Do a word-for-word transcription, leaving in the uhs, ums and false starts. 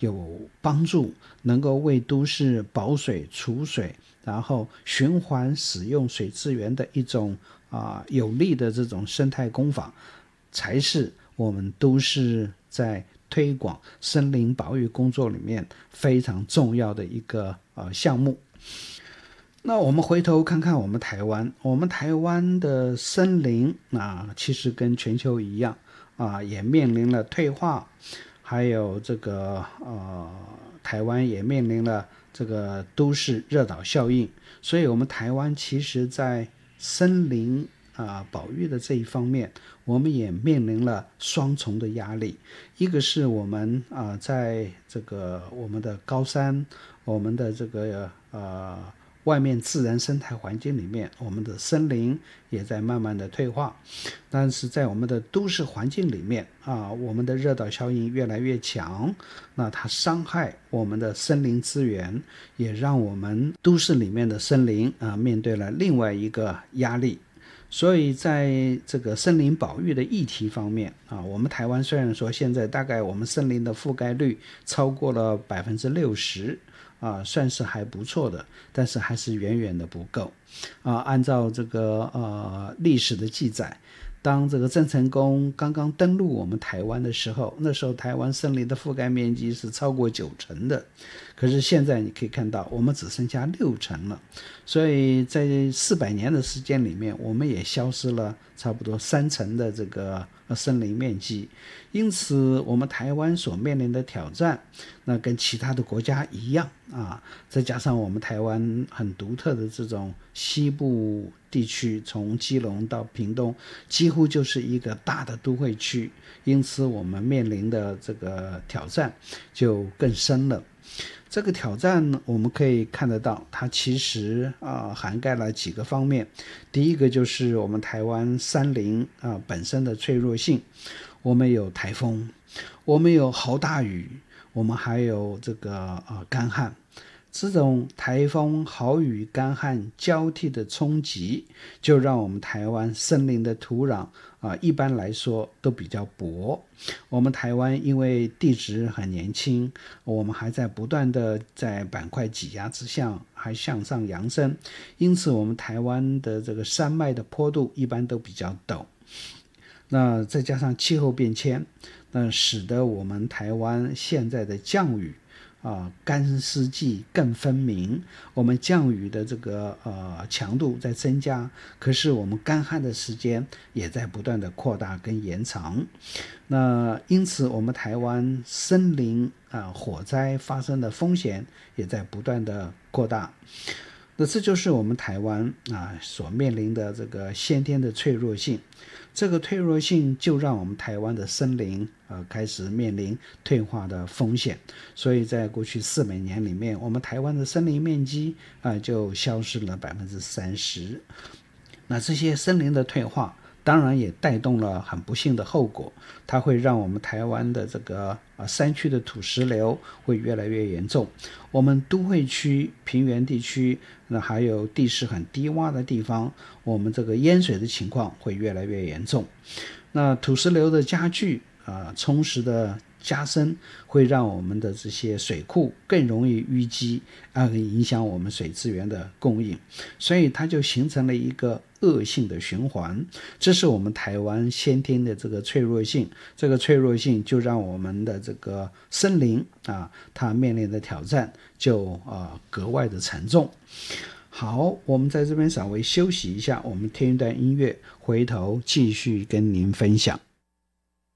有帮助，能够为都市保水储水，然后循环使用水资源的一种啊、有力的这种生态工法，才是我们都市在推广森林保育工作里面非常重要的一个呃项目。那我们回头看看我们台湾，我们台湾的森林啊，其实跟全球一样啊，也面临了退化，还有这个呃，台湾也面临了这个都市热岛效应，所以我们台湾其实在森林啊保育的这一方面，我们也面临了双重的压力。一个是我们啊在这个我们的高山，我们的这个呃外面自然生态环境里面，我们的森林也在慢慢的退化，但是在我们的都市环境里面啊，我们的热岛效应越来越强，那它伤害我们的森林资源，也让我们都市里面的森林啊面对了另外一个压力。所以在这个森林保育的议题方面啊，我们台湾虽然说现在大概我们森林的覆盖率超过了百分之六十啊，算是还不错的，但是还是远远的不够啊。按照这个呃历史的记载，当这个郑成功刚刚登陆我们台湾的时候，那时候台湾森林的覆盖面积是超过九成的，可是现在你可以看到我们只剩下六成了，所以在四百年的时间里面，我们也消失了差不多三成的这个森林面积。因此我们台湾所面临的挑战，那跟其他的国家一样啊，再加上我们台湾很独特的这种西部地区，从基隆到屏东几乎就是一个大的都会区，因此我们面临的这个挑战就更深了。这个挑战我们可以看得到，它其实啊、呃、涵盖了几个方面。第一个就是我们台湾山林啊、呃、本身的脆弱性，我们有台风，我们有豪大雨，我们还有这个啊、呃、干旱。这种台风、豪雨、干旱交替的冲击，就让我们台湾森林的土壤啊，一般来说都比较薄。我们台湾因为地质很年轻，我们还在不断的在板块挤压之下还向上扬升，因此我们台湾的这个山脉的坡度一般都比较陡。那再加上气候变迁，那使得我们台湾现在的降雨啊，干湿季更分明，我们降雨的这个呃强度在增加，可是我们干旱的时间也在不断的扩大跟延长。那因此我们台湾森林啊火灾发生的风险也在不断的扩大。那这就是我们台湾啊所面临的这个先天的脆弱性，这个脆弱性就让我们台湾的森林呃开始面临退化的风险，所以在过去四百年里面，我们台湾的森林面积啊、呃、就消失了百分之三十。那这些森林的退化当然也带动了很不幸的后果，它会让我们台湾的这个呃山区的土石流会越来越严重，我们都会区、平原地区，那还有地势很低洼的地方，我们这个淹水的情况会越来越严重。那土石流的加剧啊、呃，充实的加深，会让我们的这些水库更容易淤积，啊，影响我们水资源的供应，所以它就形成了一个恶性的循环。这是我们台湾先天的这个脆弱性，这个脆弱性就让我们的这个森林啊，它面临的挑战就啊格外的沉重。好，我们在这边稍微休息一下，我们听一段音乐，回头继续跟您分享。